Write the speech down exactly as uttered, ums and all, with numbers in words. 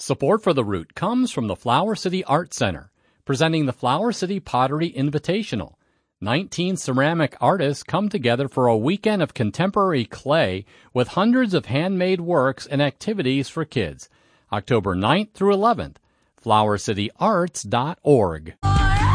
Support for the route comes from the Flower City Art Center, presenting the Flower City Pottery Invitational. nineteen ceramic artists come together for a weekend of contemporary clay with hundreds of handmade works and activities for kids. October ninth through eleventh. flower city arts dot org.